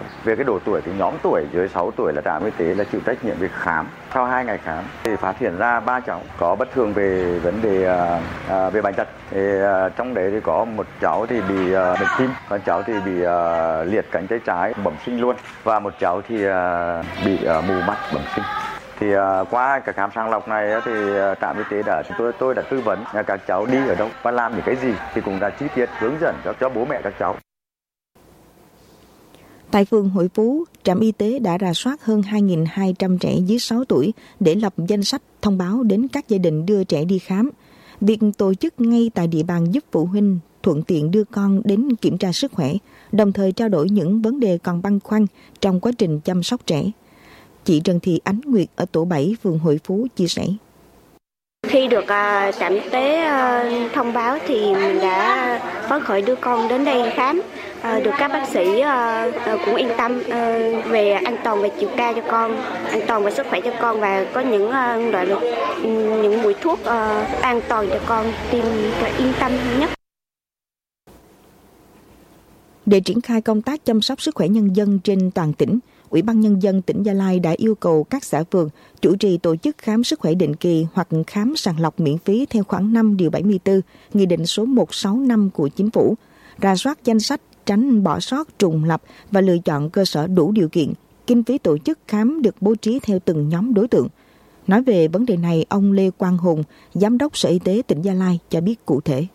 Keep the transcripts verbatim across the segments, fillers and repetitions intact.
Về cái độ tuổi thì nhóm tuổi dưới sáu tuổi là trạm y tế là chịu trách nhiệm về khám. Sau hai ngày khám thì phát hiện ra ba cháu có bất thường về vấn đề à, về bệnh tật. Thì à, trong đấy thì có một cháu thì bị à, bệnh tim, còn cháu thì bị à, liệt cánh tay trái bẩm sinh luôn, và một cháu thì à, bị à, mù mắt bẩm sinh. Thì uh, qua cả khám sàng lọc này thì uh, trạm y tế đã chúng tôi tôi đã tư vấn uh, các cháu đi ở đâu và làm những cái gì thì cũng đã chi tiết hướng dẫn cho, cho bố mẹ các cháu. Tại phường Hội Phú, trạm y tế đã rà soát hơn hai nghìn hai trăm trẻ dưới sáu tuổi để lập danh sách thông báo đến các gia đình đưa trẻ đi khám. Việc tổ chức ngay tại địa bàn giúp phụ huynh thuận tiện đưa con đến kiểm tra sức khỏe, đồng thời trao đổi những vấn đề còn băn khoăn trong quá trình chăm sóc trẻ. Chị Trần Thị Ánh Nguyệt ở tổ bảy phường Hội Phú chia sẻ. Khi được uh, trạm y tế uh, thông báo thì mình đã phấn khởi đưa con đến đây khám. Uh, được các bác sĩ uh, uh, cũng yên tâm uh, về an toàn về chiều cao cho con, an toàn về sức khỏe cho con, và có những uh, loại được những mũi thuốc uh, an toàn cho con tiêm yên tâm nhất. Để triển khai công tác chăm sóc sức khỏe nhân dân trên toàn tỉnh, Ủy ban Nhân dân tỉnh Gia Lai đã yêu cầu các xã phường chủ trì tổ chức khám sức khỏe định kỳ hoặc khám sàng lọc miễn phí theo khoản năm điều bảy mươi tư, Nghị định số một trăm sáu mươi lăm của Chính phủ, rà soát danh sách, tránh bỏ sót, trùng lập và lựa chọn cơ sở đủ điều kiện. Kinh phí tổ chức khám được bố trí theo từng nhóm đối tượng. Nói về vấn đề này, ông Lê Quang Hùng, Giám đốc Sở Y tế tỉnh Gia Lai cho biết cụ thể.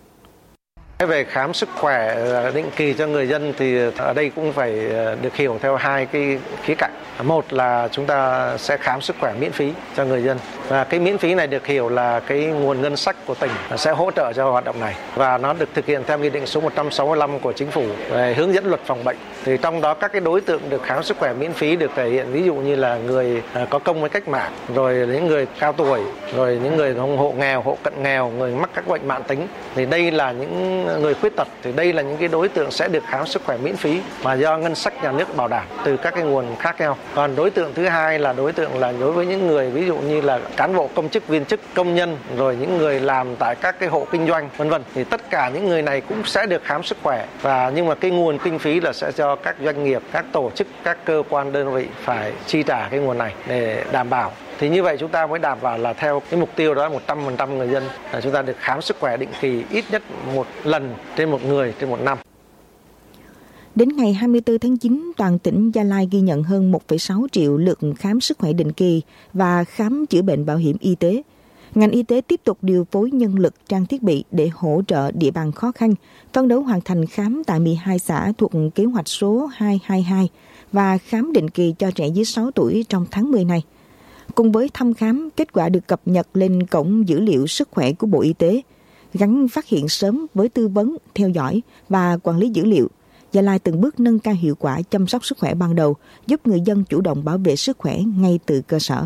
Về khám sức khỏe định kỳ cho người dân thì ở đây cũng phải được hiểu theo hai cái khía cạnh. Một là chúng ta sẽ khám sức khỏe miễn phí cho người dân. Và cái miễn phí này được hiểu là cái nguồn ngân sách của tỉnh sẽ hỗ trợ cho hoạt động này. Và nó được thực hiện theo Nghị định số một trăm sáu mươi lăm của Chính phủ về hướng dẫn luật phòng bệnh. Thì trong đó các cái đối tượng được khám sức khỏe miễn phí được thể hiện ví dụ như là người có công với cách mạng, rồi những người cao tuổi, rồi những người hộ nghèo, hộ cận nghèo, người mắc các bệnh mãn tính. Thì đây là những người khuyết tật, thì đây là những cái đối tượng sẽ được khám sức khỏe miễn phí mà do ngân sách nhà nước bảo đảm từ các cái nguồn khác nhau. Còn đối tượng thứ hai là đối tượng là đối với những người ví dụ như là cán bộ công chức viên chức, công nhân, rồi những người làm tại các cái hộ kinh doanh vân vân, thì tất cả những người này cũng sẽ được khám sức khỏe. Và nhưng mà cái nguồn kinh phí là sẽ do các doanh nghiệp, các tổ chức, các cơ quan đơn vị phải chi trả cái nguồn này để đảm bảo. Thì như vậy chúng ta mới đảm bảo là theo cái mục tiêu đó một trăm phần trăm người dân là chúng ta được khám sức khỏe định kỳ ít nhất một lần trên một người trên một năm. Đến ngày hai mươi tư tháng chín, toàn tỉnh Gia Lai ghi nhận hơn một phẩy sáu triệu lượt khám sức khỏe định kỳ và khám chữa bệnh bảo hiểm y tế. Ngành y tế tiếp tục điều phối nhân lực, trang thiết bị để hỗ trợ địa bàn khó khăn, phấn đấu hoàn thành khám tại mười hai xã thuộc kế hoạch số hai hai hai và khám định kỳ cho trẻ dưới sáu tuổi trong tháng mười này. Cùng với thăm khám, kết quả được cập nhật lên cổng dữ liệu sức khỏe của Bộ Y tế, gắn phát hiện sớm với tư vấn, theo dõi và quản lý dữ liệu. Gia Lai từng bước nâng cao hiệu quả chăm sóc sức khỏe ban đầu, giúp người dân chủ động bảo vệ sức khỏe ngay từ cơ sở.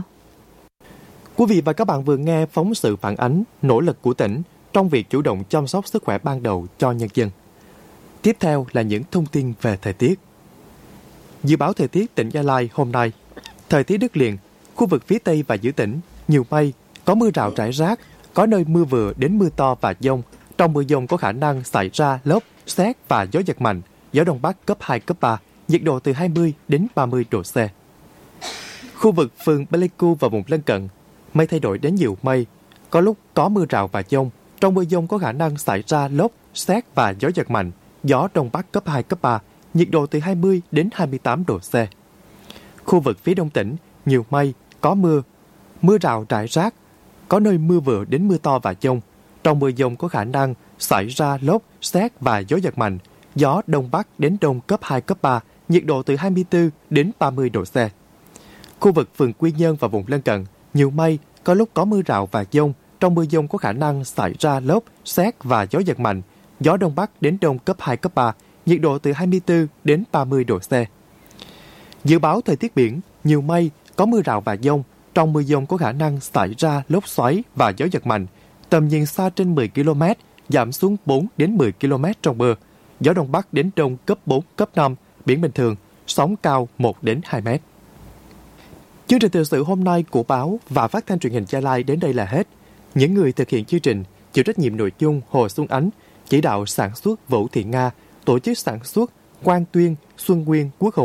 Quý vị và các bạn vừa nghe phóng sự phản ánh nỗ lực của tỉnh trong việc chủ động chăm sóc sức khỏe ban đầu cho nhân dân. Tiếp theo là những thông tin về thời tiết. Dự báo thời tiết tỉnh Gia Lai hôm nay, thời tiết đất liền, khu vực phía Tây và giữa tỉnh, nhiều mây, có mưa rào rải rác, có nơi mưa vừa đến mưa to và dông. Trong mưa dông có khả năng xảy ra lốc, sét và gió giật mạnh, gió Đông Bắc cấp hai, cấp ba, nhiệt độ từ hai mươi đến ba mươi độ C. Khu vực phường Pleiku và vùng lân cận, mây thay đổi đến nhiều mây, có lúc có mưa rào và dông. Trong mưa dông có khả năng xảy ra lốc, sét và gió giật mạnh, gió Đông Bắc cấp hai, cấp ba, nhiệt độ từ hai mươi đến hai mươi tám độ C. Khu vực phía Đông tỉnh, nhiều mây, có mưa, mưa rào rải rác, có nơi mưa vừa đến mưa to và dông. Trong mưa dông có khả năng xảy ra lốc, sét và gió giật mạnh, gió Đông Bắc đến Đông cấp hai, cấp ba, nhiệt độ từ hai mươi tư đến ba mươi độ C. Khu vực phường Quy Nhơn và vùng lân cận, nhiều mây, có lúc có mưa rào và dông. Trong mưa dông có khả năng xảy ra lốc, sét và gió giật mạnh, gió Đông Bắc đến Đông cấp hai, cấp ba, nhiệt độ từ hai mươi tư đến ba mươi độ C. Dự báo thời tiết biển, nhiều mây, có mưa rào và dông. Trong mưa dông có khả năng xảy ra lốc xoáy và gió giật mạnh, tầm nhìn xa trên mười ki lô mét, giảm xuống bốn đến mười ki lô mét trong mưa. Gió Đông Bắc đến Đông cấp bốn, cấp năm, biển bình thường, sóng cao một đến hai mét. Chương trình thời sự hôm nay của báo và phát thanh truyền hình Gia Lai đến đây là hết. Những người thực hiện chương trình chịu trách nhiệm nội dung Hồ Xuân Ánh, chỉ đạo sản xuất Vũ Thị Nga, tổ chức sản xuất Quang Tuyên, Xuân Nguyên, Quốc Hùng.